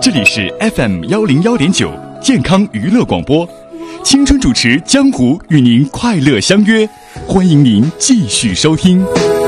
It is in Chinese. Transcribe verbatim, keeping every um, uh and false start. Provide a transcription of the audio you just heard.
这里是 F M 幺零幺点九健康娱乐广播，青春主持江湖与您快乐相约，欢迎您继续收听。